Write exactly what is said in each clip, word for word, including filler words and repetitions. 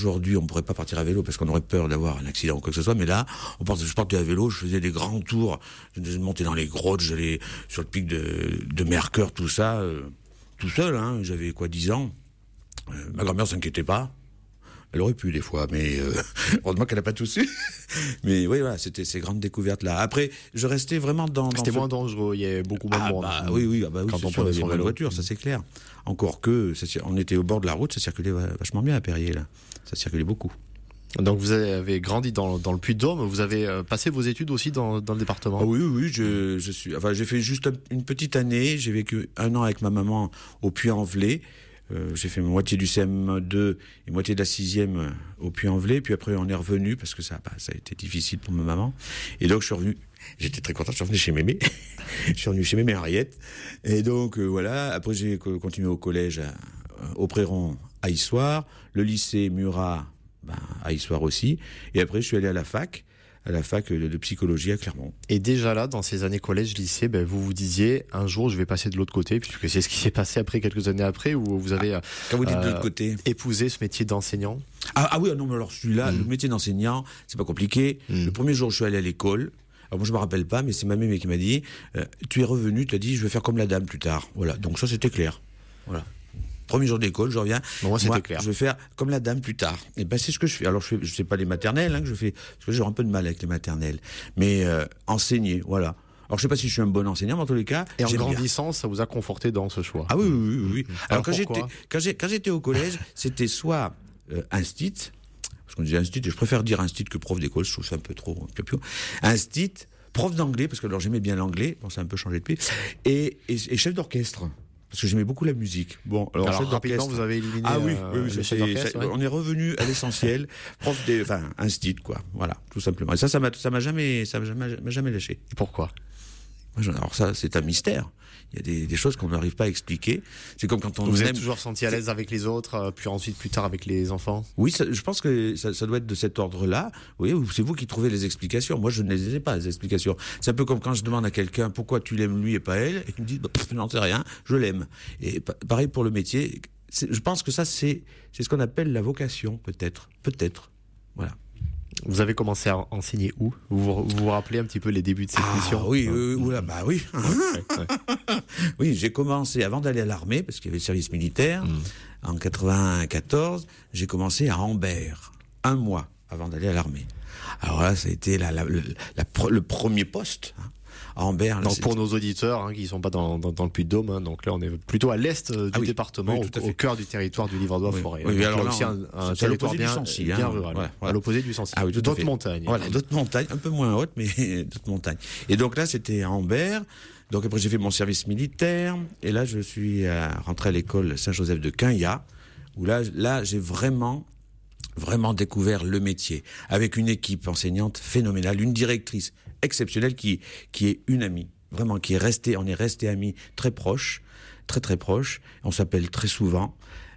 Aujourd'hui, on ne pourrait pas partir à vélo parce qu'on aurait peur d'avoir un accident ou quoi que ce soit. Mais là, on part, je partais à vélo, je faisais des grands tours. Je montais dans les grottes, j'allais sur le pic de, de Mercœur, tout ça, euh, tout seul. Hein, j'avais quoi, dix ans. Euh, ma grand-mère s'inquiétait pas. Elle aurait pu des fois, mais euh, heureusement qu'elle n'a pas tout su. Mais oui, voilà, c'était ces grandes découvertes-là. Après, je restais vraiment dans... dans c'était ce... moins dangereux, il y avait beaucoup moins de ah, monde. Bah, oui, oui, ah bah, oui, quand c'est on sûr, il y prenait avait son pas de vélo. voiture, ça c'est clair. Encore que, ça, on était au bord de la route, ça circulait vachement bien à Périer, là. Ça circulait beaucoup. Donc vous avez grandi dans, dans le Puy-de-Dôme, vous avez euh, passé vos études aussi dans, dans le département. Ah oui, oui, je, je suis... Enfin, j'ai fait juste une petite année, j'ai vécu un an avec ma maman au Puy-en-Velay. Euh, j'ai fait moitié du C M deux et moitié de la sixième au Puy-en-Velay. Puis après, on est revenu parce que ça, bah, ça a été difficile pour ma maman. Et donc, je suis revenu. J'étais très content. Je suis revenu chez Mémé. Je suis revenu chez Mémé Henriette. Et donc, euh, voilà. Après, j'ai continué au collège à, au Préron à Issoire. Le lycée Murat, ben, à Issoire aussi. Et après, je suis allé à la fac. à la fac de psychologie à Clermont. Et déjà là, dans ces années collège, lycée, ben, vous vous disiez, un jour, je vais passer de l'autre côté, puisque c'est ce qui s'est passé après, quelques années après, où vous avez ah, quand vous dites euh, de l'autre côté, épousé ce métier d'enseignant. Ah, ah oui, non, mais alors celui-là, mmh. le métier d'enseignant, c'est pas compliqué. Mmh. Le premier jour où je suis allé à l'école, alors moi je me rappelle pas, mais c'est ma mémé qui m'a dit, euh, tu es revenu, tu as dit, je vais faire comme la dame plus tard. Voilà, donc ça c'était clair. Voilà. Premier jour d'école, je reviens. Bon, moi, c'était clair. Je vais faire comme la dame plus tard. Et ben c'est ce que je fais. Alors je fais, je sais pas les maternelles, hein, que je fais, parce que j'ai un peu de mal avec les maternelles. Mais euh, enseigner, voilà. Alors je sais pas si je suis un bon enseignant, mais en tous les cas. Et en grandissant, bien. Ça vous a conforté dans ce choix. Ah oui, oui, oui. oui. Alors, Alors quand j'étais, quand, j'ai, quand j'étais au collège, c'était soit euh, instit, parce qu'on disait instit, et je préfère dire instit que prof d'école, je trouve ça un peu trop pio-pio. Instit, prof d'anglais, parce que alors j'aimais bien l'anglais, bon, ça a un peu changé depuis, et, et, et chef d'orchestre. Parce que j'aimais beaucoup la musique. Bon, alors, alors chef rapidement, vous avez éliminé. Ah oui, euh, oui, oui, le chef c'est, ouais. on est revenu à l'essentiel. Prof des, enfin, instit, quoi. Voilà, tout simplement. Et ça, ça m'a, ça m'a jamais, ça m'a jamais, m'a jamais lâché. Et pourquoi? Alors ça, c'est un mystère. Il y a des, des choses qu'on n'arrive pas à expliquer. C'est comme quand on vous aime... êtes toujours senti à l'aise avec les autres, puis ensuite, plus tard, avec les enfants. Oui, ça, je pense que ça, ça doit être de cet ordre-là. Vous voyez, c'est vous qui trouvez les explications. Moi, je ne les ai pas, les explications. C'est un peu comme quand je demande à quelqu'un pourquoi tu l'aimes lui et pas elle, et il me dit, bah, je n'en sais rien, je l'aime. Et pareil pour le métier. C'est, je pense que ça, c'est, c'est ce qu'on appelle la vocation, peut-être. Peut-être. Voilà. Vous avez commencé à enseigner où vous, vous vous rappelez un petit peu les débuts de cette ah, mission? Oui, euh, oula, bah oui. ouais, ouais. Oui, j'ai commencé avant d'aller à l'armée, parce qu'il y avait le service militaire. Mmh. En quatre-vingt-quatorze, j'ai commencé à Ambert, un mois avant d'aller à l'armée. Alors là, ça a été la, la, la, la, le premier poste. Hein. À Ambert, là, donc c'est... pour nos auditeurs hein, qui ne sont pas dans, dans, dans le Puy-de-Dôme, hein, donc là on est plutôt à l'est euh, du ah oui, département, oui, au, au cœur du territoire du Livradois-Forêt. Oui, oui, alors là, aussi un, un territoire bien, Sancy, bien hein, rural, voilà, voilà. à l'opposé du Sancy. Ah oui, d'autres montagnes. Voilà, d'autres montagnes, un peu moins hautes, mais d'autres montagnes. Et donc là, c'était à Ambert. Donc après, j'ai fait mon service militaire, et là, je suis euh, rentré à l'école Saint-Joseph de Quinhat, où là, là, j'ai vraiment, vraiment découvert le métier, avec une équipe enseignante phénoménale, une directrice exceptionnelle qui, qui est une amie. Vraiment, qui est resté, on est resté amis très proches, très très proches. On s'appelle très souvent.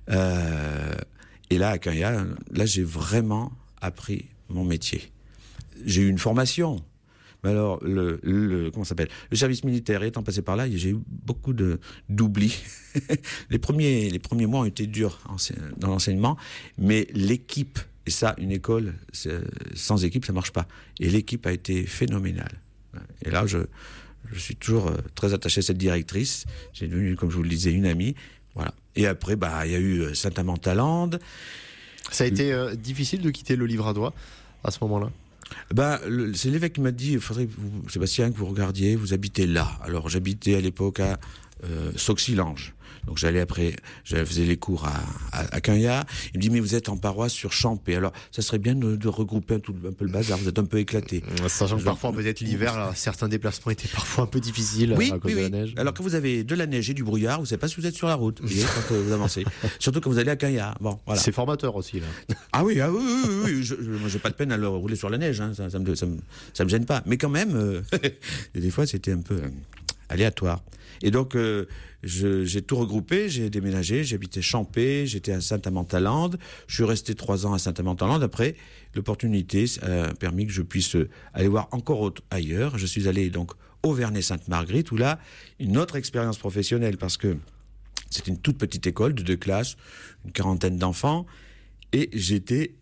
Euh, et là, à Quinhat, là, j'ai vraiment appris mon métier. J'ai eu une formation. Mais alors, le, le comment ça s'appelle ? Le service militaire étant passé par là, j'ai eu beaucoup de d'oubli. les premiers, les premiers mois ont été durs dans l'enseignement, mais l'équipe, et ça, une école sans équipe, ça marche pas. Et l'équipe a été phénoménale. Et là, je Je suis toujours euh, très attaché à cette directrice. J'ai devenu, comme je vous le disais, une amie. Voilà. Et après, bah, il y a eu Saint-Amand-Talande. Ça a été euh, difficile de quitter le Livradois à ce moment-là? Bah, le, c'est l'évêque qui m'a dit, il faudrait, vous, Sébastien, que vous regardiez, vous habitez là. Alors, j'habitais à l'époque à euh, Sauxilange. Donc j'allais après, je faisais les cours à, à, à Quinhat. Il me dit, mais vous êtes en paroisse sur Champé. Alors, ça serait bien de, de regrouper un, tout, un peu le bazar. Vous êtes un peu éclaté. Sachant que je parfois, peut-être l'hiver, là, certains déplacements étaient parfois un peu difficiles oui, à cause oui, de oui. la neige. Alors, quand vous avez de la neige et du brouillard, vous savez pas si vous êtes sur la route. Vous voyez, quand vous avancez. Surtout quand vous allez à Quinhat. Bon, voilà. C'est formateur aussi, là. Ah oui, ah oui, oui, oui, oui. Je, je, moi, j'ai pas de peine à le rouler sur la neige. Hein. Ça, ça me, ça me, ça me gêne pas. Mais quand même, euh, des fois, c'était un peu euh, aléatoire. Et donc, euh, je, j'ai tout regroupé, j'ai déménagé, j'ai habité Champé, j'étais à Saint-Amand-Talande, je suis resté trois ans à Saint-Amand-Talande. Après, l'opportunité a permis que je puisse aller voir encore autre, ailleurs. Je suis allé donc au Vernet-Sainte-Marguerite, où là, une autre expérience professionnelle, parce que c'était une toute petite école de deux classes, une quarantaine d'enfants. et j'étais